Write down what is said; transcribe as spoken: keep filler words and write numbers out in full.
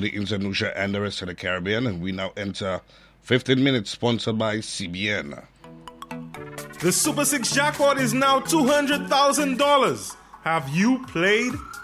the Saint Lucia and the rest of the Caribbean. And we now enter fifteen minutes, sponsored by C B N. The Super six jackpot is now two hundred thousand dollars. Have you played?